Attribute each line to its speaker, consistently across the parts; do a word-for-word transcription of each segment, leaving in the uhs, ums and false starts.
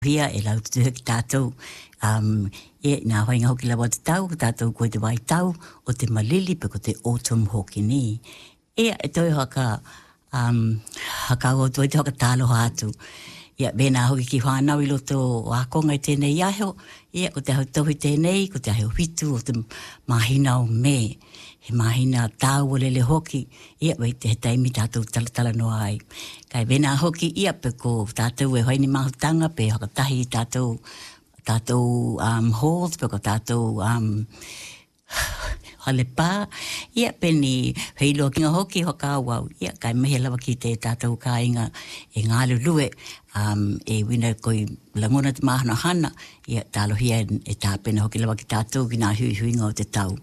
Speaker 1: Hia e lau tu ki tātou um, e nā hoinga hoki lawa te tau, tātou koe te wai tau o te malili pe ko te autumn hoki ni. E e toi haka, um, haka o toi te haka tālo hātu. Ia bēnā hoki ki whānau i loto o akonga i tēnei aho, ia ko te hau tohi tēnei, ko te hau hitu o te mahina o me. He mahina tāu o lele hoki, ia wei te he taimi tātou talatala no ai. Kai bēnā hoki ia pe ko tātou e hoini mahutanga pe haka tahi tātou, tātou um, halls, pe ko tātou um, hale pā, ia peni heilo kinga hoki hoka wau, ia kai mehe lawa ki te tātou ka inga e ngā lulue, um, e wina koi langona te mahana hana, ia tālohia e tāpena hoki lawa ki tātou ki nā hui huinga o te tau.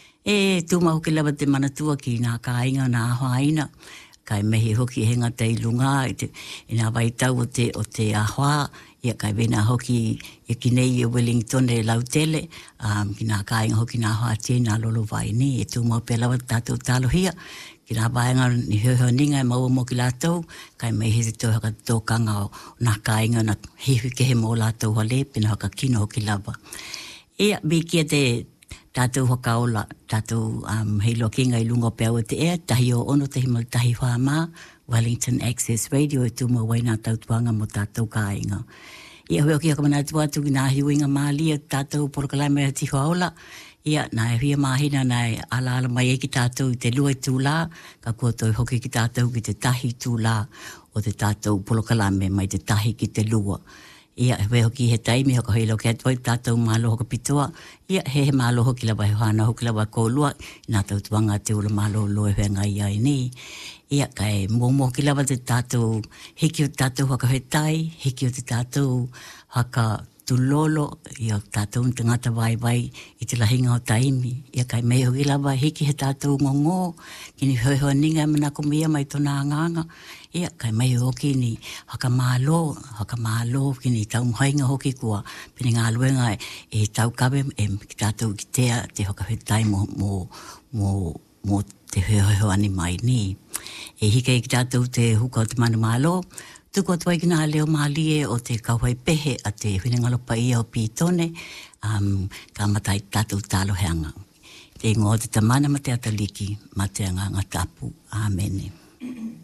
Speaker 1: E tūma hoki lawa te manatua ki nā ka inga nā haina, kai mehe hoki henga te ilunga, i te, i nā vai tau o te, o te ahoa, ia kai wena hoki i ki nei o Wellington e Lautele, um, ki nā kāinga hoki nā hoa tie nā lolo vai ni, e tū mau pe lawa tātou tālohia, ki nā vāenga ni heo ninga e maua mo ki lātou, kai mei he te tō haka tōkanga o nā kāinga na hiwi ke he mō lātou hale, pina haka kino hoki lawa. Ia, bi kia te tātou hoka ola, tātou um, heilo kinga i lungo pēo te ea, tahi o ono te himal tahi whāma, Wellington Access Radio e tūma wai nā tautuanga mo tātou kāinga. Ia hui oki haka mana atu ki nā hiuinga mālia tātou porokalai mea tiho aola, ia nā e huia māhina nā e ala ala mai e ki tātou i te lua i tūlā, ka kua toi hoki ki tātou ki te tahi tūlā o te tātou porokalai mea mai te tahi ki te lua. Ia he hoki he taimi hoka hoi loke atu ai tātou mālo hoka pitoa, ia he he mālo hoki lawa he whāna hoki lawa kōlua, nā tautuanga te ula mālo loe whenga i ai ni. Ia kai mōmō ki lawa te tātou, hiki o tātou haka he tai, hiki o te tātou haka tulolo, ia tātou te ngata vai vai i te lahinga o taimi. Ia kai mei hoki lawa hiki he tātou ngongo, kini hoi hoa ninga mana kumia mai tona nganga. Ia kai mei hoki ni haka mālo, haka mālo kini tau mhainga hoki kua, pini ngā luenga e, e tau kawe e ki tātou ki tea te haka he tai mo, mo, mo, mo te hoi hoa ani mai ni. E hike ki tātou te huka o te manu mālo, tuko tuai ki nā leo mālie o te kauhai pehe a te whinangalopa ia o Pītone, um, ka matai tātou tālo heanga. Te ngō te tamana ma te ataliki, ma te anga ngatapu. Āmene.